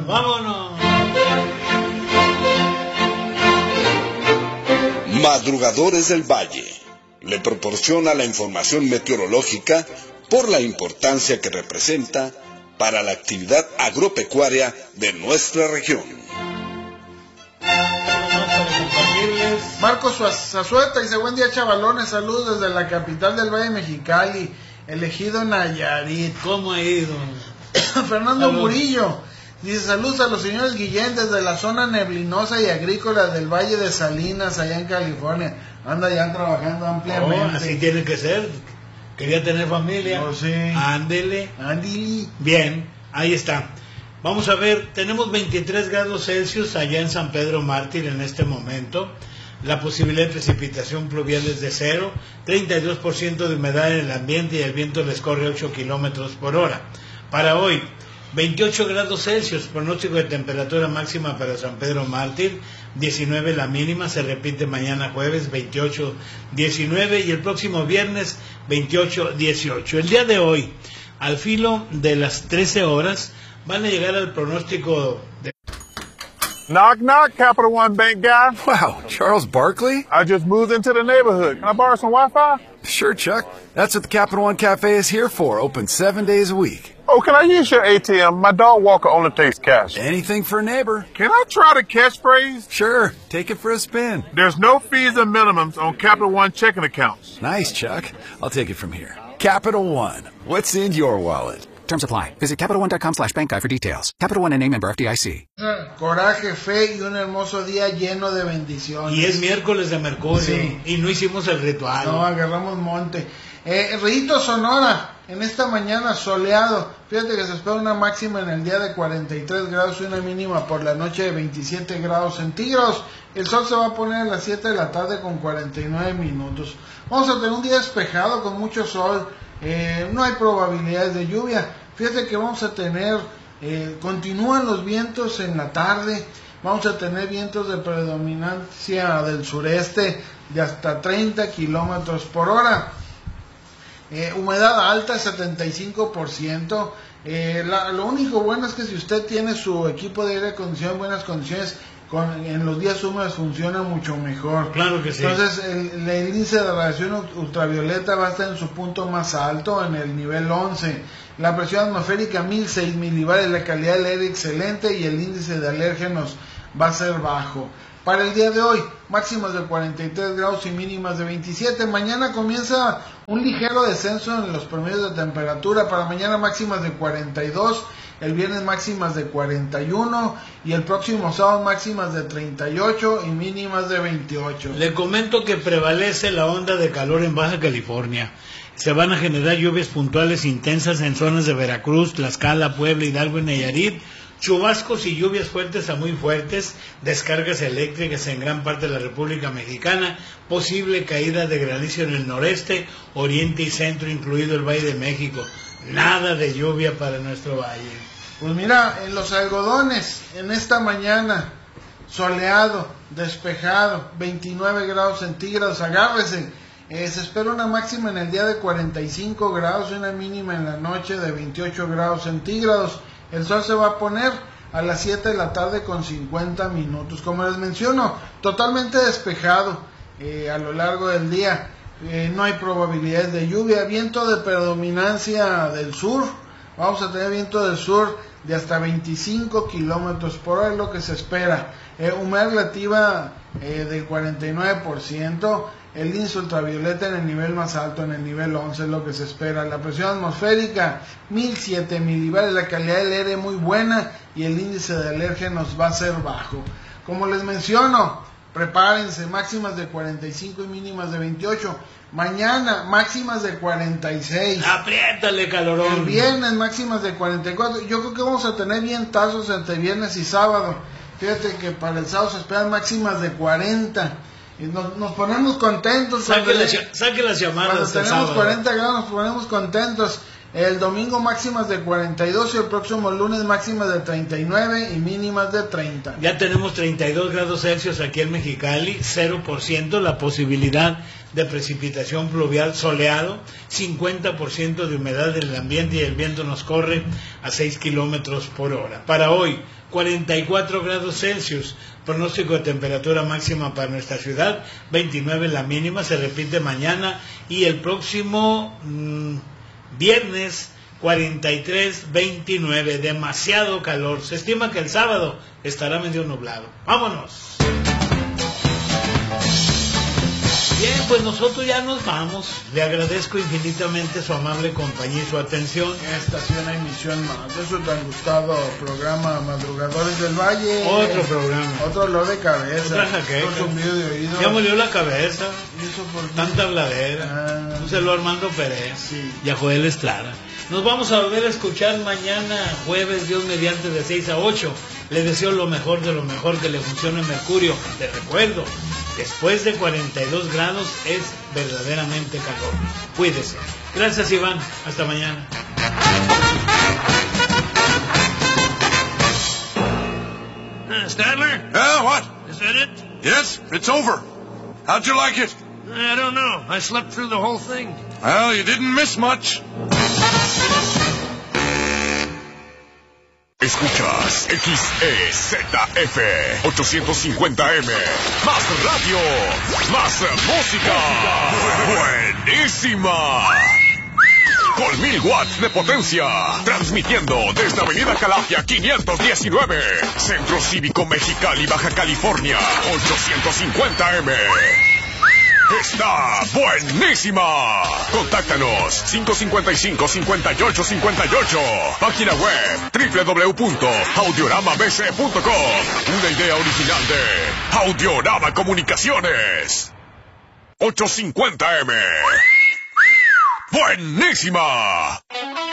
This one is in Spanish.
¡Vámonos! Madrugadores del Valle le proporciona la información meteorológica por la importancia que representa para la actividad agropecuaria de nuestra región. Marcos Zazueta dice: buen día, chavalones, saludos desde la capital del Valle Mexicali, elegido Nayarit. ¿Cómo ha ido? Fernando Murillo dice: saludos a los señores Guillén desde la zona neblinosa y agrícola del Valle de Salinas, allá en California. Anda ya trabajando ampliamente. Así tiene que ser. Quería tener familia. Oh, sí. Ándele. Bien, ahí está. Vamos a ver, tenemos 23 grados Celsius allá en San Pedro Mártir en este momento. La posibilidad de precipitación pluvial es de 0, 32% de humedad en el ambiente y el viento les corre 8 kilómetros por hora. Para hoy, 28 grados Celsius, pronóstico de temperatura máxima para San Pedro Mártir, 19 la mínima, se repite mañana jueves, 28, 19 y el próximo viernes, 28, 18. El día de hoy, al filo de las 13 horas, van a llegar al pronóstico de... Knock, knock, Capital One Bank guy. Wow, Charles Barkley? I just moved into the neighborhood. Can I borrow some Wi-Fi? Sure, Chuck. That's what the Capital One Cafe is here for, open 7 days a week. Oh, can I use your ATM? My dog walker only takes cash. Anything for a neighbor. Can I try the catchphrase? Sure, take it for a spin. There's no fees and minimums on Capital One checking accounts. Nice, Chuck. I'll take it from here. Capital One. What's in your wallet? Terms apply. Visit CapitalOne.com/bankguide for details. Capital One N.A. member FDIC. Coraje, fe y un hermoso día lleno de bendiciones. Y es miércoles de Mercurio. Sí. Y no hicimos el ritual. No, agarramos monte. Rito Sonora, en esta mañana soleado. Fíjate que se espera una máxima en el día de 43 grados y una mínima por la noche de 27 grados centígrados. El sol se va a poner a las 7 de la tarde con 49 minutos. Vamos a tener un día despejado con mucho sol. No hay probabilidades de lluvia. Fíjate que vamos a tener, continúan los vientos en la tarde. Vamos a tener vientos de predominancia del sureste de hasta 30 kilómetros por hora. Humedad alta, 75%. Lo único bueno es que si usted tiene su equipo de aire acondicionado en buenas condiciones, en los días húmedos funciona mucho mejor. Claro que sí. Entonces el índice de radiación ultravioleta va a estar en su punto más alto, en el nivel 11. La presión atmosférica 1006 milibares, la calidad del aire excelente y el índice de alérgenos va a ser bajo. Para el día de hoy, máximas de 43 grados y mínimas de 27. Mañana comienza un ligero descenso en los promedios de temperatura. Para mañana máximas de 42, el viernes máximas de 41 y el próximo sábado máximas de 38 y mínimas de 28. Le comento que prevalece la onda de calor en Baja California. Se van a generar lluvias puntuales intensas en zonas de Veracruz, Tlaxcala, Puebla, Hidalgo y Nayarit. Chubascos y lluvias fuertes a muy fuertes, descargas eléctricas en gran parte de la República Mexicana, posible caída de granizo en el noreste, oriente y centro, incluido el Valle de México. Nada de lluvia para nuestro valle. Pues mira, en los algodones, en esta mañana, soleado, despejado, 29 grados centígrados, agárrese. Se espera una máxima en el día de 45 grados y una mínima en la noche de 28 grados centígrados. El sol se va a poner a las 7 de la tarde con 50 minutos. Como les menciono, totalmente despejado a lo largo del día. No hay probabilidades de lluvia. Viento de predominancia del sur. Vamos a tener viento del sur de hasta 25 kilómetros por hora, es lo que se espera. Humedad relativa del 49%. El índice ultravioleta en el nivel más alto, en el nivel 11, es lo que se espera. La presión atmosférica, 1007 milibares. La calidad del aire muy buena y el índice de alérgenos va a ser bajo. Como les menciono, prepárense, máximas de 45 y mínimas de 28. Mañana, máximas de 46. Apriétale, calorón. El viernes, máximas de 44. Yo creo que vamos a tener vientazos entre viernes y sábado. Fíjate que para el sábado se esperan máximas de 40. Y nos ponemos contentos. Saque las llamadas. Cuando tenemos 40 grados nos ponemos contentos. El domingo máximas de 42 y el próximo lunes máximas de 39 y mínimas de 30. Ya tenemos 32 grados Celsius aquí en Mexicali, 0% la posibilidad de precipitación pluvial, soleado, 50% de humedad en el ambiente y el viento nos corre a 6 kilómetros por hora. Para hoy, 44 grados Celsius. Pronóstico de temperatura máxima para nuestra ciudad, 29 la mínima, se repite mañana y el próximo viernes 43, 29, demasiado calor. Se estima que el sábado estará medio nublado. ¡Vámonos! Bien, pues nosotros ya nos vamos. Le agradezco infinitamente su amable compañía y su atención. Esta ha sido una emisión más de su tan gustado programa Madrugadores del Valle. Otro programa. Otro dolor de cabeza. Otra jaqueca. Otro zumbido de oído. Ya murió la cabeza. ¿Y eso por qué? Tanta habladera. Un saludo a Armando Pérez. Sí. Y a Joel Estrada. Nos vamos a volver a escuchar mañana, jueves, Dios mediante, de 6 a 8. Le deseo lo mejor de lo mejor, que le funcione Mercurio. Te recuerdo, después de 42 grados es verdaderamente calor. Cuídese. Gracias, Iván. Hasta mañana. Stadler? What? Is that it? Yes, it's over. How'd you like it? I don't know. I slept through the whole thing. Well, you didn't miss much. Escuchas XEZF 850M. Más radio, más música. Buenísima. Con 1000 watts de potencia. Transmitiendo desde Avenida Calafia 519. Centro Cívico Mexicali, Baja California. 850M. Está buenísima. Contáctanos 555-5858. Página web www.audioramabc.com. Una idea original de Audiorama Comunicaciones. 850M. Buenísima.